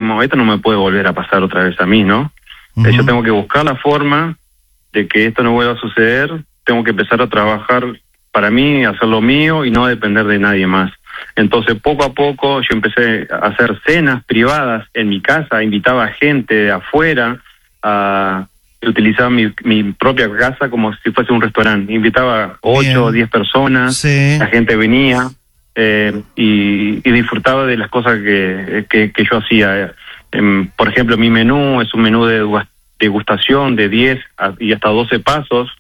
dijimos, esto no me puede volver a pasar otra vez a mí, ¿no? Yo tengo que buscar la forma de que esto no vuelva a suceder, tengo que empezar a trabajar para mí, hacer lo mío y no depender de nadie más. Entonces, poco a poco, yo empecé a hacer cenas privadas en mi casa, invitaba a gente de afuera, utilizaba mi propia casa como si fuese un restaurante. Invitaba 8 o 10 personas, sí. La gente venía y disfrutaba de las cosas que yo hacía. Por ejemplo, mi menú es un menú de degustación de 10 y hasta 12 pasos,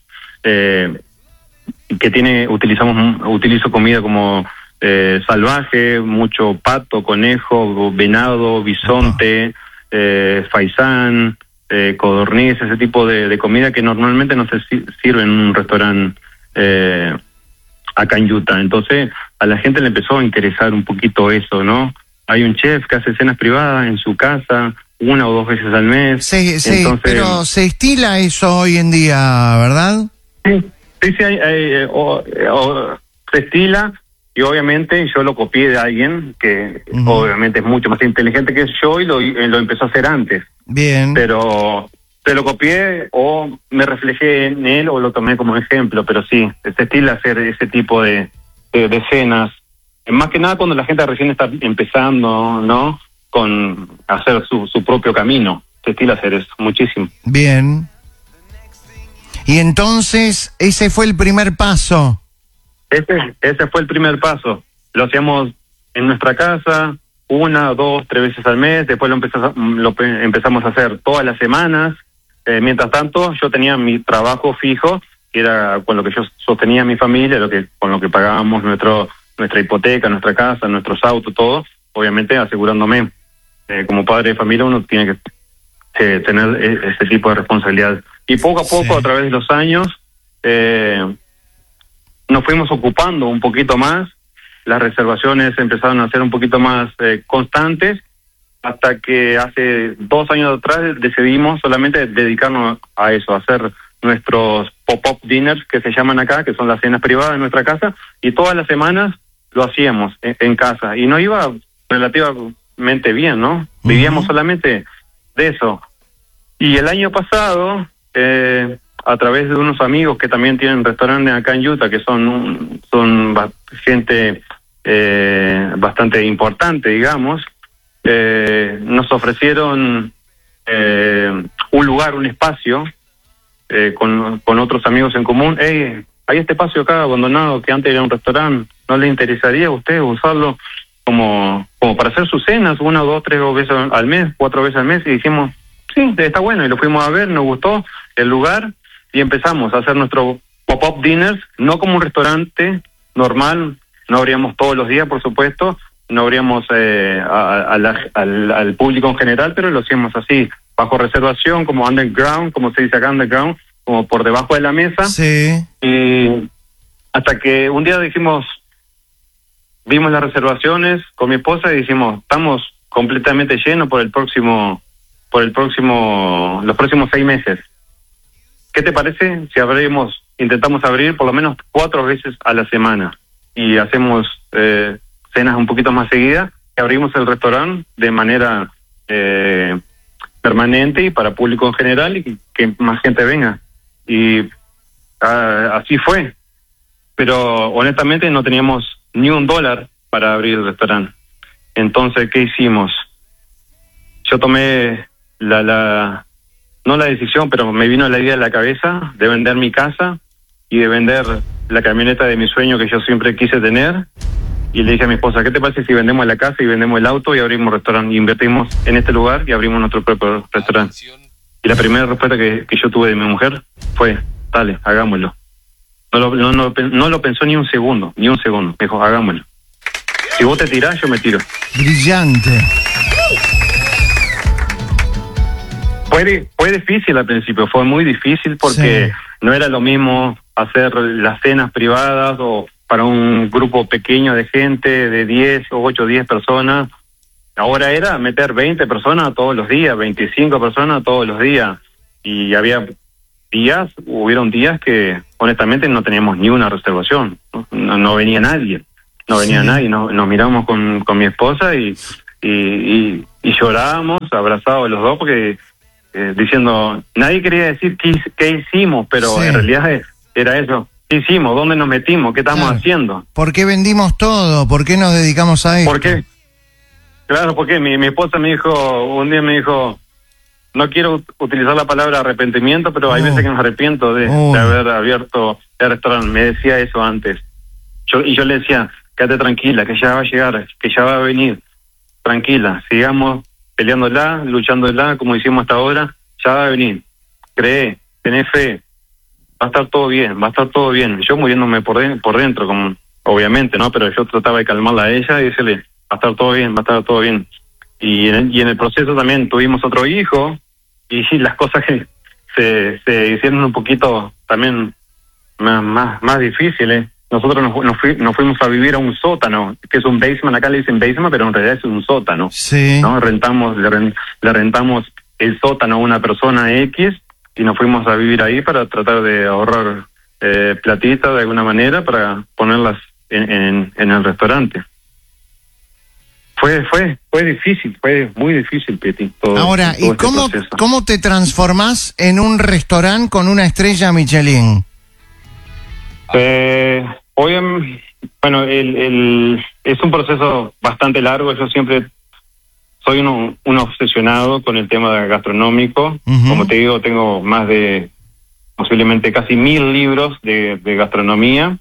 que utilizo comida como salvaje, mucho pato, conejo, venado, bisonte, faisán, codorniz, ese tipo de comida que normalmente no se sirve en un restaurante acá en Utah. Entonces a la gente le empezó a interesar un poquito eso, ¿no? Hay un chef que hace cenas privadas en su casa 1 o 2 veces al mes. Entonces, pero se estila eso hoy en día, ¿verdad? Sí, se estila, y obviamente yo lo copié de alguien que obviamente es mucho más inteligente que yo y lo empezó a hacer antes. Bien. Pero se lo copié o me reflejé en él o lo tomé como ejemplo, pero sí, se estila hacer ese tipo de cenas. Más que nada cuando la gente recién está empezando, ¿no? Con hacer su propio camino. Se estila hacer eso, muchísimo. Bien. Y entonces, ese fue el primer paso. Ese fue el primer paso. Lo hacíamos en nuestra casa 1, 2, 3 veces al mes. Después lo empezamos a hacer todas las semanas. Mientras tanto, yo tenía mi trabajo fijo, que era con lo que yo sostenía a mi familia, con lo que pagábamos nuestra hipoteca, nuestra casa, nuestros autos, todo. Obviamente asegurándome. Como padre de familia uno tiene que tener ese tipo de responsabilidad. Y poco a poco, a través de los años, nos fuimos ocupando un poquito más. Las reservaciones empezaron a ser un poquito más constantes, hasta que hace 2 años atrás decidimos solamente dedicarnos a eso, a hacer nuestros pop-up dinners, que se llaman acá, que son las cenas privadas en nuestra casa, y todas las semanas lo hacíamos en casa. Y nos iba relativamente bien, ¿no? Vivíamos solamente de eso. Y el año pasado, a través de unos amigos que también tienen restaurantes acá en Utah, que son gente bastante importante, digamos, nos ofrecieron un lugar, un espacio, con otros amigos en común. Hey, hay este espacio acá abandonado que antes era un restaurante, ¿no le interesaría a usted usarlo como para hacer sus cenas 1, 2, 3 veces al mes, 4 veces al mes? Y dijimos, sí, está bueno, y lo fuimos a ver, nos gustó el lugar, y empezamos a hacer nuestro pop-up dinners, no como un restaurante normal, no abríamos todos los días, por supuesto, no abríamos al público en general, pero lo hacíamos así, bajo reservación, como underground, como se dice acá, underground, como por debajo de la mesa. Sí. Y hasta que un día vimos las reservaciones con mi esposa y dijimos, estamos completamente llenos los próximos 6 meses. ¿Qué te parece si intentamos abrir por lo menos 4 veces a la semana y hacemos cenas un poquito más seguidas, y abrimos el restaurante de manera permanente y para público en general, y que más gente venga? Y así fue. Pero honestamente no teníamos ni $1 para abrir el restaurante. Entonces, ¿qué hicimos? Yo tomé no la decisión, pero me vino la idea a la cabeza de vender mi casa y de vender la camioneta de mi sueño que yo siempre quise tener. Y le dije a mi esposa, ¿qué te parece si vendemos la casa y vendemos el auto y abrimos restaurante? Y invertimos en este lugar y abrimos nuestro propio restaurante. Y la primera respuesta que yo tuve de mi mujer fue, dale, hagámoslo. No lo pensó ni un segundo. Me dijo, hagámoslo. Si vos te tirás, yo me tiro. Brillante. Fue difícil al principio, fue muy difícil porque no era lo mismo hacer las cenas privadas o para un grupo pequeño de gente de 10 o 8 o 10 personas. Ahora era meter 20 personas todos los días, 25 personas todos los días. Y hubieron días que honestamente no teníamos ni una reservación. No venía nadie. Nos miramos con mi esposa y y llorábamos abrazados los dos porque diciendo, nadie quería decir qué hicimos, pero Sí. en realidad era eso. ¿Qué hicimos? ¿Dónde nos metimos? ¿Qué estamos haciendo? ¿Por qué vendimos todo? ¿Por qué nos dedicamos a esto? ¿Por qué? Claro, porque mi esposa un día me dijo, no quiero utilizar la palabra arrepentimiento, pero hay veces que me arrepiento de haber abierto el restaurante. Me decía eso antes. Yo le decía, quédate tranquila, que ya va a llegar, que ya va a venir. Tranquila, sigamos peleándola, luchándola, como hicimos hasta ahora, ya va a venir. Cree, tenés fe, va a estar todo bien, va a estar todo bien. Yo muriéndome por dentro, como obviamente, ¿no? Pero yo trataba de calmarla a ella y decirle, va a estar todo bien, va a estar todo bien. Y en el proceso también tuvimos otro hijo, y sí, las cosas que se hicieron un poquito también más difíciles. Nosotros nos fuimos a vivir a un sótano, que es un basement, acá le dicen basement, pero en realidad es un sótano. Sí. ¿No? Le rentamos el sótano a una persona X y nos fuimos a vivir ahí para tratar de ahorrar platita de alguna manera para ponerlas en el restaurante. Fue difícil, fue muy difícil, Peti. Ahora, ¿y cómo te transformás en un restaurante con una estrella Michelin? Hoy, bueno, es un proceso bastante largo. Yo siempre soy un obsesionado con el tema gastronómico. Como te digo, tengo más de posiblemente casi 1000 libros de gastronomía.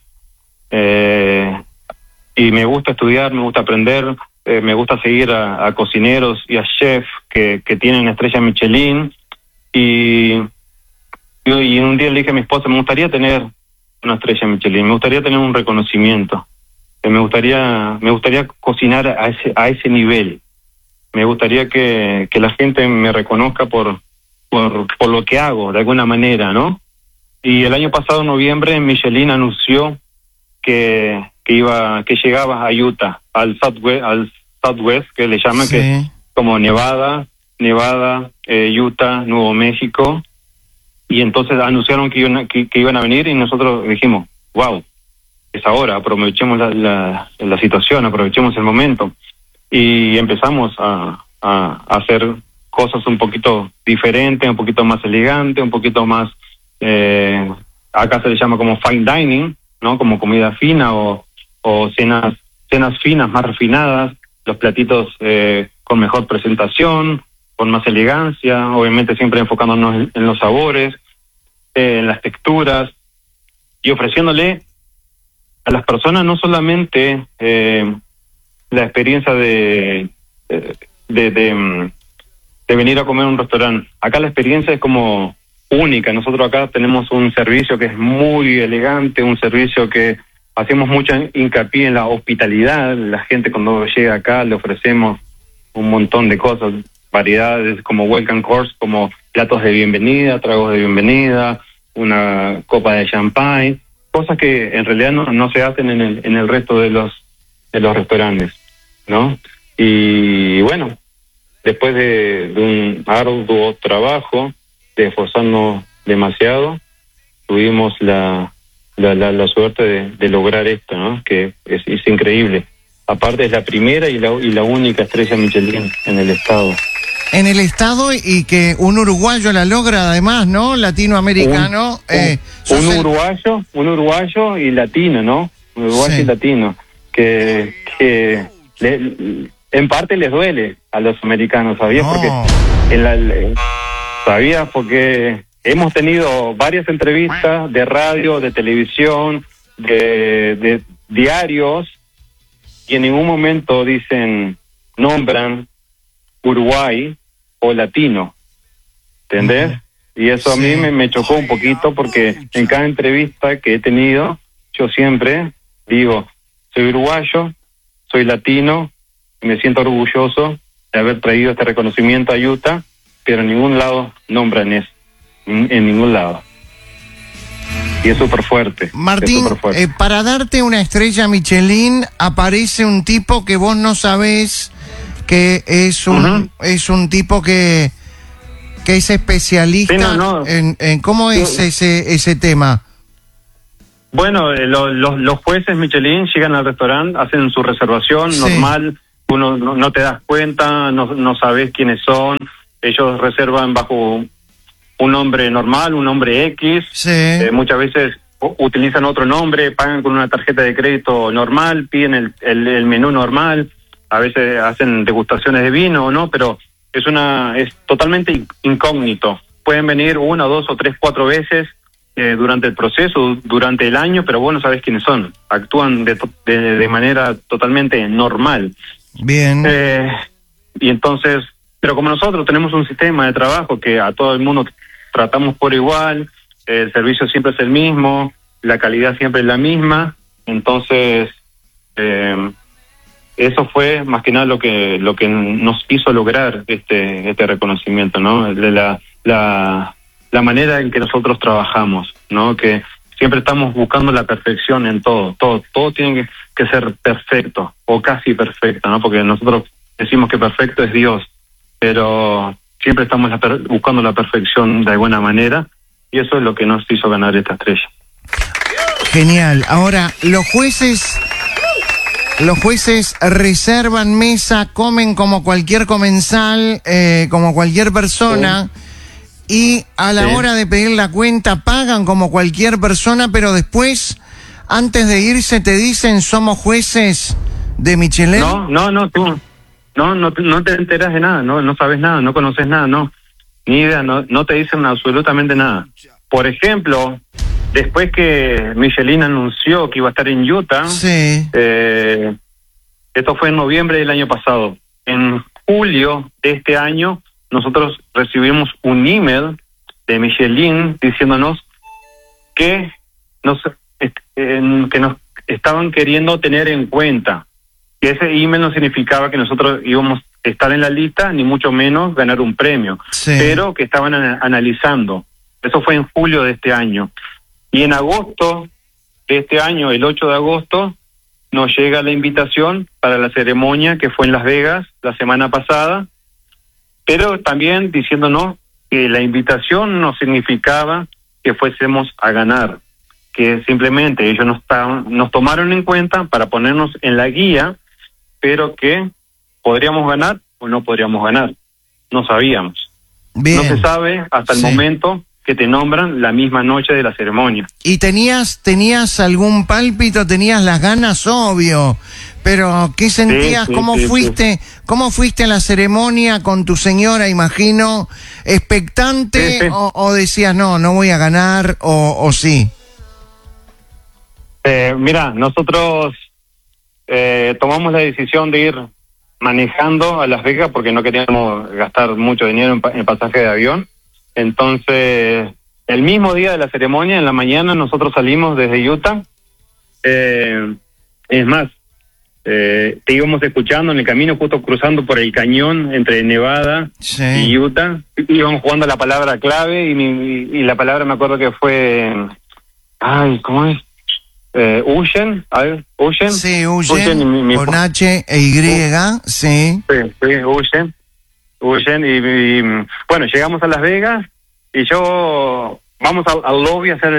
Y me gusta estudiar, me gusta aprender, me gusta seguir a cocineros y a chefs que tienen estrella Michelin. Y un día le dije a mi esposa, me gustaría tener una estrella Michelin, me gustaría tener un reconocimiento, me gustaría cocinar a ese nivel, me gustaría que la gente me reconozca por lo que hago, de alguna manera, ¿no? Y el año pasado, en noviembre, Michelin anunció que llegaba a Utah, al Southwest, que le llaman, que es como Nevada, Utah, Nuevo México. Y entonces anunciaron que iban a venir y nosotros dijimos, wow, es ahora, aprovechemos la situación, aprovechemos el momento. Y empezamos a hacer cosas un poquito diferentes, un poquito más elegantes, un poquito más, acá se le llama como fine dining, ¿no? Como comida fina o cenas finas, más refinadas, los platitos con mejor presentación, con más elegancia, obviamente siempre enfocándonos en los sabores, en las texturas, y ofreciéndole a las personas no solamente la experiencia de venir a comer a un restaurante. Acá la experiencia es como única. Nosotros acá tenemos un servicio que es muy elegante, un servicio que hacemos mucho hincapié en la hospitalidad. La gente cuando llega acá le ofrecemos un montón de cosas, variedades como welcome course, como platos de bienvenida, tragos de bienvenida, una copa de champagne, cosas que en realidad no se hacen en el resto de los restaurantes, ¿no? Y bueno, después de un arduo trabajo, de esforzarnos demasiado, tuvimos la suerte de lograr esto, ¿no? Que es increíble. Aparte es la primera y la única estrella Michelin en el estado. En el estado, y que un uruguayo la logra además, ¿no? Latinoamericano. Un uruguayo y latino, ¿no? Un uruguayo y latino. Que en parte les duele a los americanos, ¿sabías? Porque hemos tenido varias entrevistas de radio, de televisión, de diarios, y en ningún momento nombran Uruguay o latino, ¿entendés? Y eso a mí me chocó un poquito, porque en cada entrevista que he tenido, yo siempre digo, soy uruguayo, soy latino, y me siento orgulloso de haber traído este reconocimiento a Utah, pero en ningún lado nombran eso, en ningún lado. Y es súper fuerte. Martín, para darte una estrella Michelin aparece un tipo que vos no sabés que es un tipo que es especialista en cómo es ese tema. Bueno, los jueces Michelin llegan al restaurante, hacen su reservación normal, uno no te das cuenta, no sabes quiénes son. Ellos reservan bajo un nombre normal, un nombre X. Sí. Muchas veces utilizan otro nombre, pagan con una tarjeta de crédito normal, piden el menú normal, a veces hacen degustaciones de vino, ¿no? Pero es totalmente incógnito. Pueden venir 1, 2 o 3, 4 veces durante el proceso, durante el año, pero vos no sabés quiénes son. Actúan de manera totalmente normal. Bien. Y entonces, pero como nosotros tenemos un sistema de trabajo que a todo el mundo tratamos por igual, el servicio siempre es el mismo, la calidad siempre es la misma, entonces eso fue más que nada lo que nos hizo lograr este reconocimiento, ¿no? De la manera en que nosotros trabajamos, ¿no? Que siempre estamos buscando la perfección en todo tiene que ser perfecto o casi perfecto, ¿no? Porque nosotros decimos que perfecto es Dios, pero siempre estamos buscando la perfección de alguna manera, y eso es lo que nos hizo ganar esta estrella. Genial. Ahora, los jueces reservan mesa, comen como cualquier comensal, como cualquier persona, y a la hora de pedir la cuenta pagan como cualquier persona, pero después, antes de irse, te dicen, somos jueces de Michelin. Tú no te enteras de nada, no sabes nada, no conoces nada, ni idea, no te dicen absolutamente nada. Por ejemplo, después que Michelin anunció que iba a estar en Utah, esto fue en noviembre del año pasado. En julio de este año, nosotros recibimos un email de Michelin diciéndonos que nos estaban queriendo tener en cuenta. Que ese email no significaba que nosotros íbamos a estar en la lista, ni mucho menos ganar un premio, pero que estaban analizando. Eso fue en julio de este año. Y en agosto de este año, el 8 de agosto, nos llega la invitación para la ceremonia que fue en Las Vegas la semana pasada, pero también diciéndonos que la invitación no significaba que fuésemos a ganar, que simplemente ellos nos tomaron en cuenta para ponernos en la guía, pero que podríamos ganar o no podríamos ganar. No sabíamos. Bien. No se sabe hasta el momento que te nombran la misma noche de la ceremonia. ¿Y tenías algún pálpito? ¿Tenías las ganas? Obvio. Pero, ¿qué sentías? ¿Cómo fuiste a la ceremonia con tu señora, imagino? ¿Expectante? O decías, no voy a ganar, o sí? Mira, nosotros tomamos la decisión de ir manejando a Las Vegas porque no queríamos gastar mucho dinero en pasaje de avión. Entonces, el mismo día de la ceremonia, en la mañana, nosotros salimos desde Utah. Es más, te íbamos escuchando en el camino, justo cruzando por el cañón entre Nevada y Utah. Íbamos jugando la palabra clave y la palabra me acuerdo que fue... ¿cómo es? Ocean, Ocean. Sí, Ocean, con H e Y, sí. Sí, Ocean, y bueno, llegamos a Las Vegas y vamos al lobby a hacer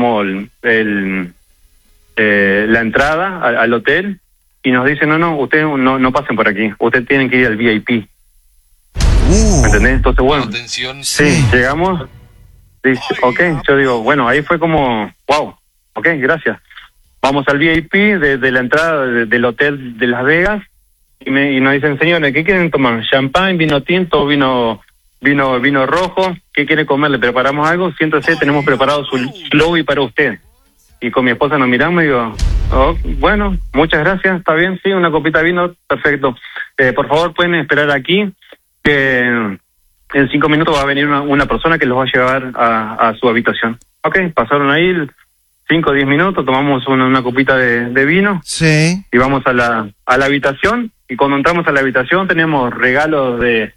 la entrada al hotel, y nos dicen, no, ustedes no pasen por aquí, ustedes tienen que ir al VIP. ¿Me entendés? Entonces, bueno, atención. Sí, llegamos, dice, yo digo, bueno, ahí fue como, wow, gracias. Vamos al VIP de la entrada del hotel de Las Vegas y nos dicen, señores, ¿qué quieren tomar? ¿Champán, vino tinto, vino rojo? ¿Qué quiere comer? ¿Le preparamos algo? Siéntese, tenemos preparado su lobby para usted. Y con mi esposa nos miramos y digo, bueno, muchas gracias, está bien, sí, una copita de vino, perfecto. Por favor, pueden esperar aquí, que en 5 minutos va a venir una persona que los va a llevar a su habitación. Pasaron ahí 5 o 10 minutos, tomamos una copita de vino, y vamos a la habitación, y cuando entramos a la habitación tenemos regalos de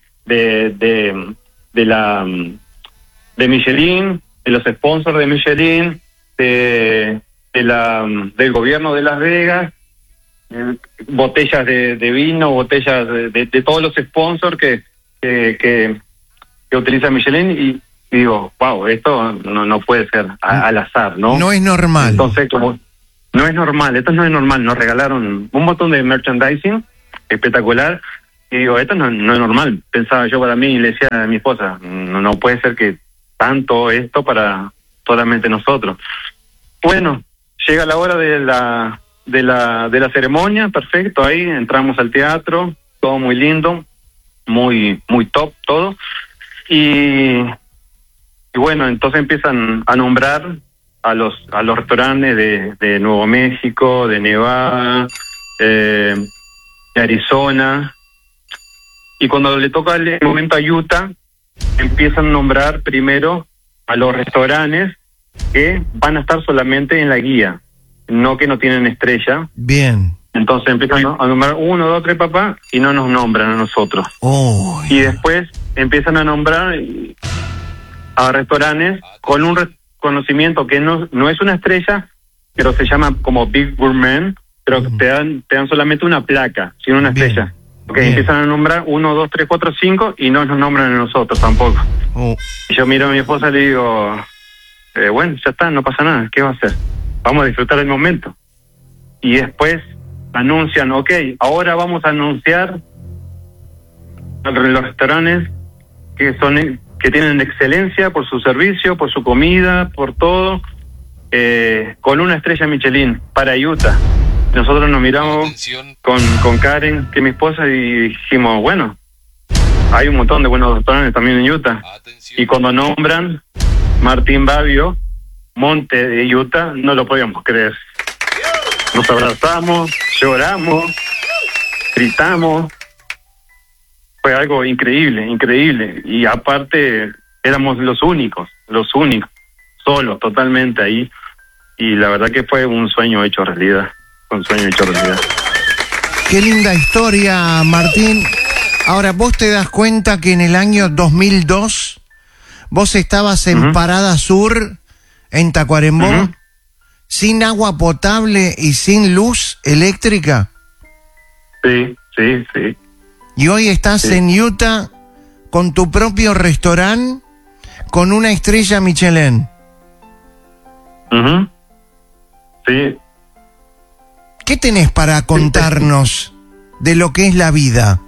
Michelin, de los sponsors de Michelin, del gobierno de Las Vegas, botellas de vino, botellas de todos los sponsors que utiliza Michelin, y digo, wow, esto no puede ser al azar, ¿no? No es normal. Entonces, esto no es normal, nos regalaron un montón de merchandising, espectacular. Y digo, esto no es normal, pensaba yo para mí, y le decía a mi esposa, no puede ser que tanto esto para solamente nosotros. Bueno, llega la hora de la ceremonia, perfecto, ahí entramos al teatro, todo muy lindo, muy top todo, y bueno, entonces empiezan a nombrar a los restaurantes de Nuevo México, de Nevada, de Arizona, y cuando le toca el momento a Utah, empiezan a nombrar primero a los restaurantes que van a estar solamente en la guía, no que no tienen estrella. Bien. Entonces empiezan a nombrar 1, 2, 3 papás y no nos nombran a nosotros. Oh, y después empiezan a nombrar a restaurantes con un reconocimiento que no es una estrella, pero se llama como Big Gourmet, pero te dan solamente una placa, sin una estrella. Porque empiezan a nombrar 1, 2, 3, 4, 5 y no nos nombran a nosotros tampoco. Y yo miro a mi esposa y le digo, bueno, ya está, no pasa nada, ¿qué va a hacer? Vamos a disfrutar el momento. Y después anuncian, ok, ahora vamos a anunciar los restaurantes que tienen excelencia por su servicio, por su comida, por todo, con una estrella Michelin para Utah. Nosotros nos miramos con Karen, que es mi esposa, y dijimos, bueno, hay un montón de buenos restaurantes también en Utah. Y cuando nombran Martín Babbio, Monte de Utah, no lo podíamos creer. Nos abrazamos, lloramos, gritamos. Fue algo increíble. Y aparte, éramos los únicos, solos, totalmente ahí. Y la verdad que fue un sueño hecho realidad. Qué linda historia, Martín. Ahora, vos te das cuenta que en el año 2002 vos estabas en Parada Sur, en Tacuarembó, sin agua potable y sin luz eléctrica. Sí. Y hoy estás en Utah con tu propio restaurante con una estrella Michelin. Sí. ¿Qué tenés para contarnos de lo que es la vida?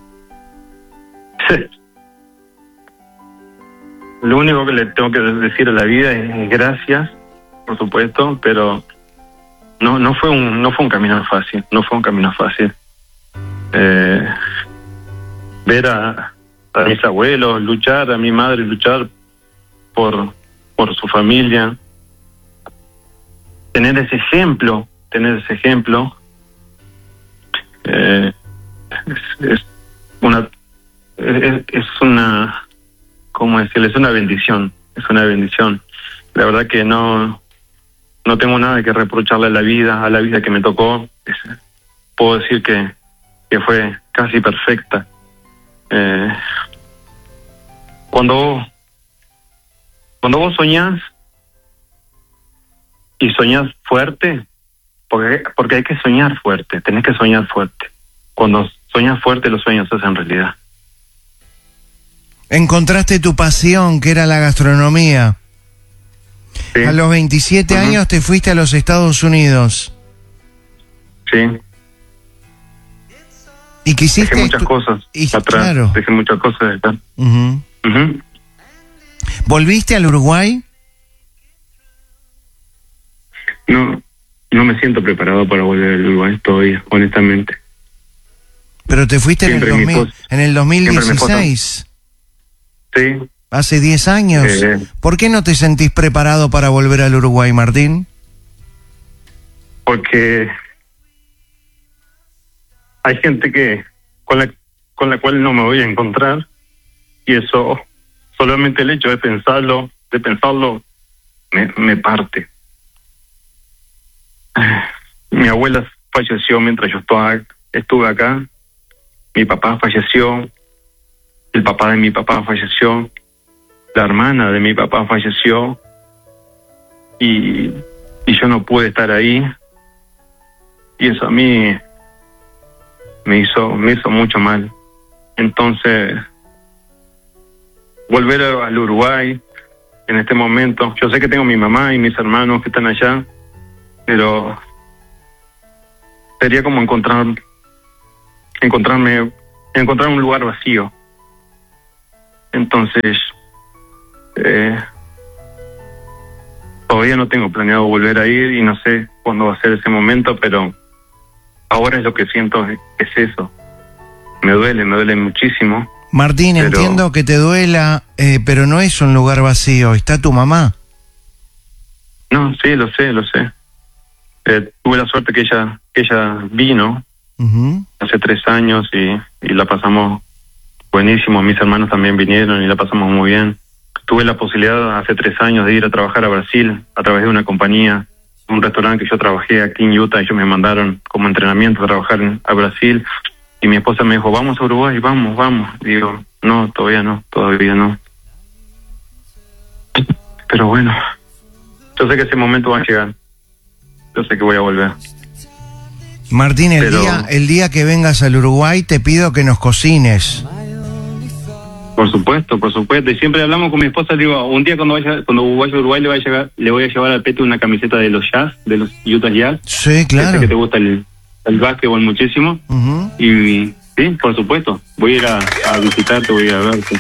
Lo único que le tengo que decir a la vida es gracias, por supuesto, pero no fue un camino fácil, ver a mis abuelos luchar, a mi madre luchar por su familia, tener ese ejemplo, es una, ¿cómo decirlo? Es una bendición. La verdad que no tengo nada que reprocharle a la vida que me tocó. Puedo decir que fue casi perfecta. Cuando vos soñás y soñás fuerte, porque hay que soñar fuerte, tenés que soñar fuerte. Cuando soñás fuerte, los sueños se hacen realidad. Encontraste tu pasión, que era la gastronomía. Sí. A los 27 años te fuiste a los Estados Unidos. Sí. Y quisiste... Dejé muchas cosas atrás. Claro. Dejé muchas cosas acá. ¿Volviste al Uruguay? No me siento preparado para volver al Uruguay todavía, honestamente. Pero te fuiste en el 2016. Sí. Hace 10 años. ¿Por qué no te sentís preparado para volver al Uruguay, Martín? Porque hay gente con la cual no me voy a encontrar, y eso, solamente el hecho de pensarlo me parte. Mi abuela falleció mientras yo estuve acá. Mi papá falleció. El papá de mi papá falleció. La hermana de mi papá falleció. Y yo no pude estar ahí. Y eso a mí me hizo mucho mal. Entonces, volver al Uruguay en este momento. Yo sé que tengo mi mamá y mis hermanos que están allá, pero sería como encontrar encontrar un lugar vacío. Entonces, todavía no tengo planeado volver a ir y no sé cuándo va a ser ese momento, pero ahora es lo que siento, es eso. Me duele muchísimo. Martín, entiendo que te duela, pero no es un lugar vacío, está tu mamá. No, sí, lo sé. Tuve la suerte que ella vino hace 3 años y la pasamos buenísimo. Mis hermanos también vinieron y la pasamos muy bien. Tuve la posibilidad hace 3 años de ir a trabajar a Brasil a través de una compañía, un restaurante que yo trabajé aquí en Utah. Ellos me mandaron como entrenamiento a trabajar a Brasil y mi esposa me dijo, vamos a Uruguay, vamos. Digo, no, todavía no. Pero bueno, yo sé que ese momento va a llegar. Yo sé que voy a volver. Martín, el día que vengas al Uruguay te pido que nos cocines. Por supuesto. Y siempre hablamos con mi esposa, digo, un día cuando vaya a Uruguay le voy a llevar al Pepe una camiseta de los Jazz, de los Utah Jazz. Sí, claro. Sé que te gusta el básquetbol muchísimo. Y sí, por supuesto. Voy a ir a visitarte, voy a ir a verte.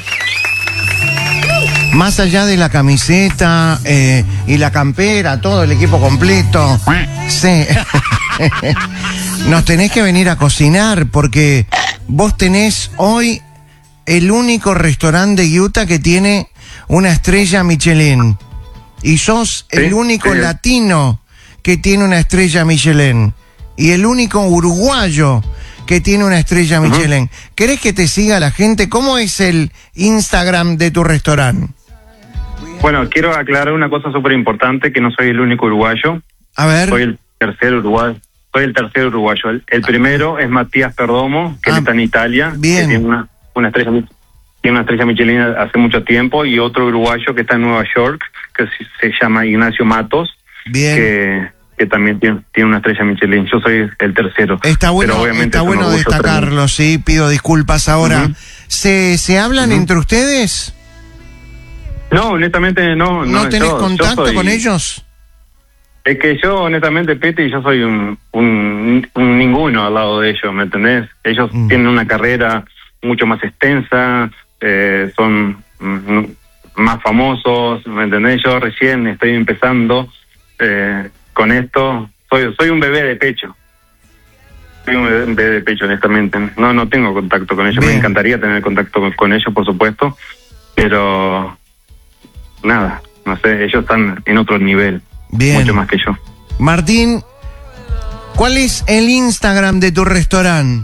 Más allá de la camiseta y la campera, todo el equipo completo. Sí. Nos tenés que venir a cocinar porque vos tenés hoy el único restaurante de Utah que tiene una estrella Michelin. Y sos el único latino que tiene una estrella Michelin. Y el único uruguayo que tiene una estrella Michelin. ¿Querés que te siga la gente? ¿Cómo es el Instagram de tu restaurante? Bueno, quiero aclarar una cosa súper importante, que no soy el único uruguayo. A ver. Soy el tercer uruguayo. El primero es Matías Perdomo, que está en Italia. Bien. Que tiene una estrella Michelin hace mucho tiempo, y otro uruguayo que está en Nueva York, que se llama Ignacio Matos. Bien. Que también tiene una estrella Michelin. Yo soy el tercero. Está bueno destacarlo, sí, pido disculpas ahora. ¿Se hablan entre ustedes? No, honestamente no. ¿No tenés contacto con ellos? Es que yo, honestamente, Pete, yo soy un ninguno al lado de ellos, ¿me entendés? Ellos tienen una carrera mucho más extensa, son más famosos, ¿me entendés? Yo recién estoy empezando con esto. Soy un bebé de pecho. Soy un bebé de pecho, honestamente. No tengo contacto con ellos. Bien. Me encantaría tener contacto con ellos, por supuesto, pero nada, no sé, ellos están en otro nivel. Bien. Mucho más que yo. Martín, ¿cuál es el Instagram de tu restaurante?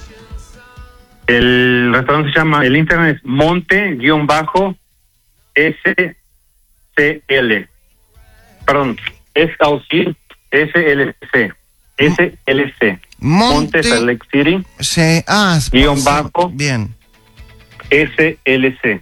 El restaurante se llama, el Instagram es Monte-SCL. Perdón, es SLC. SLC. Monte Select City. _. Bien. SLC.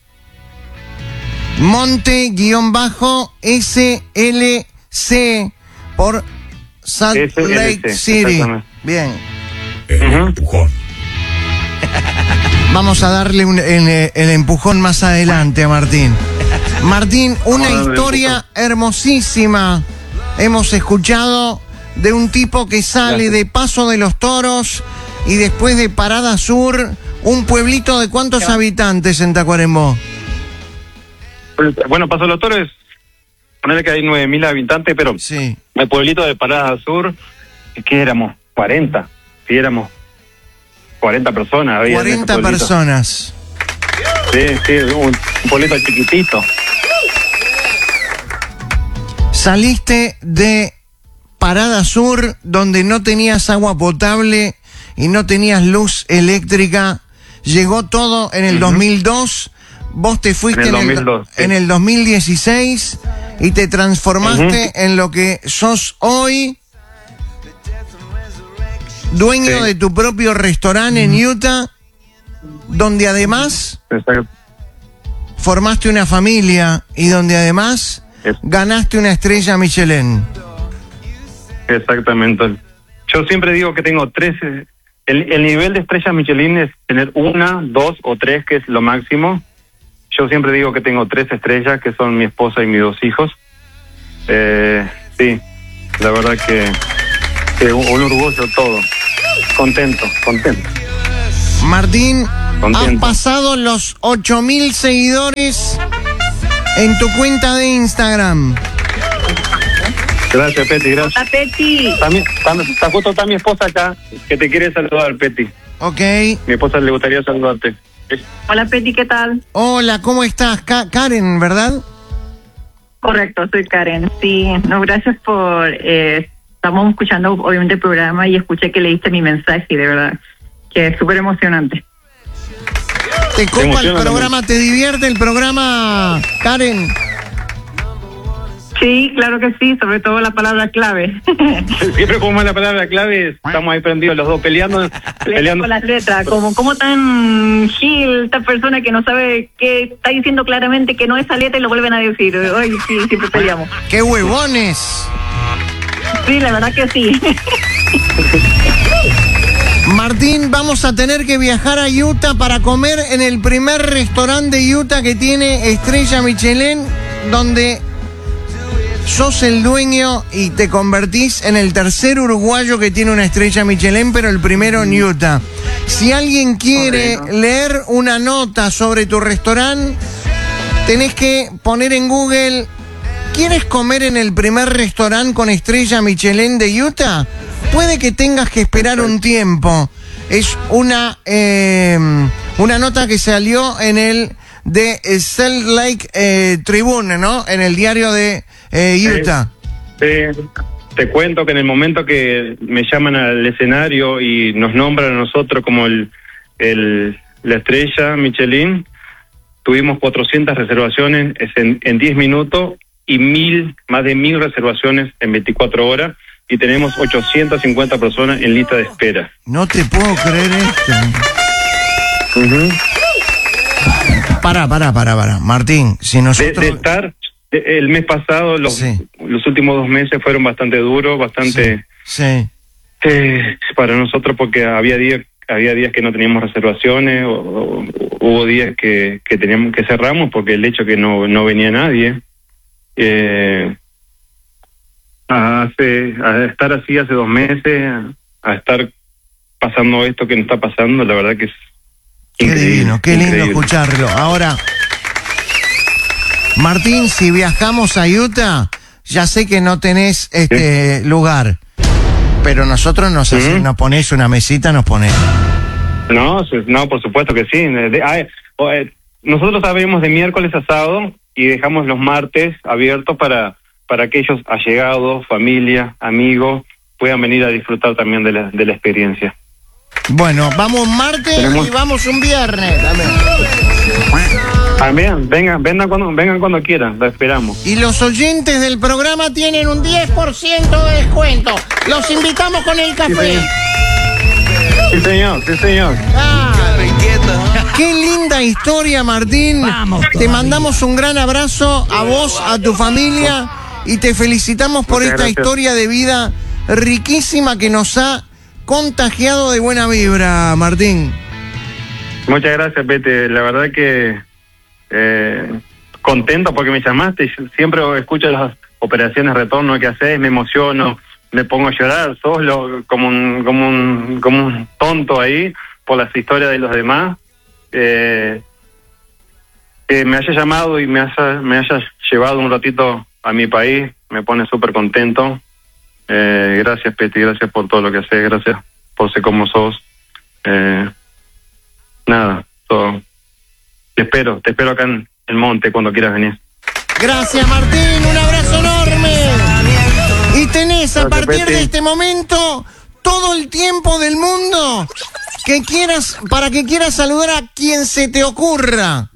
Monte-SLC por Salt Lake City. Bien. Empujón. Vamos a darle el empujón más adelante a Martín. Martín, una historia hermosísima. Hemos escuchado de un tipo que sale de Paso de los Toros y después de Parada Sur, un pueblito de ¿cuántos habitantes en Tacuarembó? Bueno, Paso de los Toros, ponerle que hay 9.000 habitantes, pero sí. El pueblito de Parada Sur, que éramos 40, sí, éramos 40 personas. 40 personas. Sí, un pueblito chiquitito. Saliste de Parada Sur, donde no tenías agua potable y no tenías luz eléctrica. Llegó todo en el 2002. Vos te fuiste en el 2016 y te transformaste en lo que sos hoy, dueño de tu propio restaurante en Utah, donde además formaste una familia y donde además ganaste una estrella Michelin. Exactamente. Yo siempre digo que tengo 13. El nivel de estrella Michelin es tener 1, 2 o 3, que es lo máximo. Yo siempre digo que tengo 3 estrellas, que son mi esposa y mis 2 hijos. Sí, la verdad que un orgullo todo. Contento. Martín, Contento. has pasado los 8.000 seguidores en tu cuenta de Instagram. Gracias, Peti, gracias. Hola, Peti. También, está justo está mi esposa acá, que te quiere saludar, Peti. Ok. Mi esposa le gustaría saludarte. Hola, Peti, ¿qué tal? Hola, ¿cómo estás? Karen, ¿verdad? Correcto, soy Karen. Sí, no, gracias por... estamos escuchando obviamente el programa y escuché que leíste mi mensaje y de verdad que es súper emocionante. ¿Te copa el emociona programa? ¿Te divierte el programa, Karen? Sí, claro que sí, sobre todo la palabra clave. Siempre como la palabra clave, estamos ahí prendidos los dos peleando. Con las letras, como tan gil esta persona que no sabe que está diciendo claramente que no es esa letra y lo vuelven a decir. Hoy sí, siempre peleamos. ¡Qué huevones! Sí, la verdad que sí. Martín, vamos a tener que viajar a Utah para comer en el primer restaurante de Utah que tiene estrella Michelin, donde sos el dueño y te convertís en el tercer uruguayo que tiene una estrella Michelin, pero el primero en Utah. Si alguien quiere leer una nota sobre tu restaurante, tenés que poner en Google: ¿quieres comer en el primer restaurante con estrella Michelin de Utah? Puede que tengas que esperar un tiempo. Es una nota que salió en el de Salt Lake Tribune, ¿no? En el diario de Utah. Te cuento que en el momento que me llaman al escenario y nos nombran a nosotros como la estrella Michelin, tuvimos 400 reservaciones en 10 minutos y más de 1.000 reservaciones en 24 horas. Y tenemos 850 personas en lista de espera. No te puedo creer esto. Pará. Martín, si nosotros... De estar, el mes pasado, los últimos 2 meses fueron bastante duros, bastante... Sí. Para nosotros, porque había días que no teníamos reservaciones, o hubo días que teníamos que cerramos porque el hecho que no venía nadie. A estar así hace 2 meses, a estar pasando esto que nos está pasando, la verdad que es increíble. Qué lindo escucharlo. Ahora, Martín, si viajamos a Utah, ya sé que no tenés lugar, pero nosotros nos ponés una mesita, nos ponés. No, por supuesto que sí. Nosotros abrimos de miércoles a sábado y dejamos los martes abiertos para aquellos allegados, familia, amigos, puedan venir a disfrutar también de la experiencia. Bueno, vamos martes y vamos un viernes también. Vengan cuando quieran, la esperamos. Y los oyentes del programa tienen un 10% de descuento. Los invitamos con el café. Sí, señor. Qué linda historia, Martín. Te mandamos un gran abrazo a vos, a tu familia. Y te felicitamos por esta historia de vida riquísima que nos ha contagiado de buena vibra, Martín. Muchas gracias, Pete. La verdad que contento porque me llamaste. Yo siempre escucho las operaciones retorno que haces, me emociono, me pongo a llorar solo como un tonto ahí por las historias de los demás. Que me haya llamado y me haya llevado un ratito a mi país, me pone súper contento. Gracias, Peti, gracias por todo lo que haces, gracias por ser como sos. Todo. Te espero acá en el monte cuando quieras venir. Gracias, Martín, un abrazo enorme. Y tenés a partir de este momento todo el tiempo del mundo para que quieras saludar a quien se te ocurra.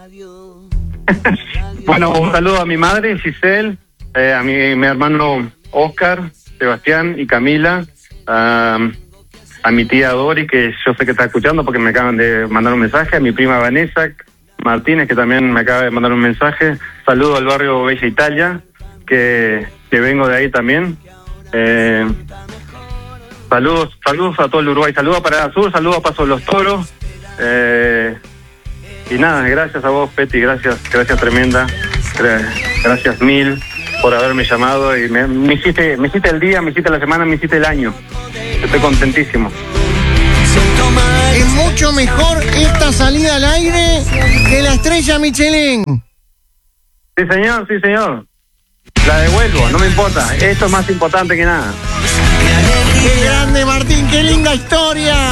Bueno, un saludo a mi madre, Giselle, a mi hermano Oscar, Sebastián y Camila, a mi tía Dori, que yo sé que está escuchando porque me acaban de mandar un mensaje, a mi prima Vanessa Martínez, que también me acaba de mandar un mensaje. Saludo al barrio Bella Italia, que vengo de ahí también. Saludos a todo el Uruguay, saludos a Paraná Sur, saludos a Paso de los Toros. Y nada, gracias a vos, Peti, gracias tremenda, gracias mil por haberme llamado y me hiciste el día, me hiciste la semana, me hiciste el año. Estoy contentísimo. Siento mal es mucho mejor esta salida al aire que la estrella Michelin. Sí, señor, sí, señor. La devuelvo, no me importa. Esto es más importante que nada. ¡Qué grande, Martín! ¡Qué linda historia!